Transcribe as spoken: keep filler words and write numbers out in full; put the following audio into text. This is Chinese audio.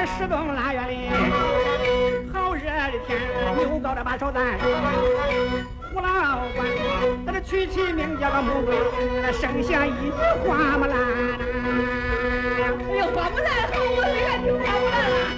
石洞腊月里，好热的天，牛高的把手在。胡老官，他这娶妻名叫个穆桂英，生下一女花木兰。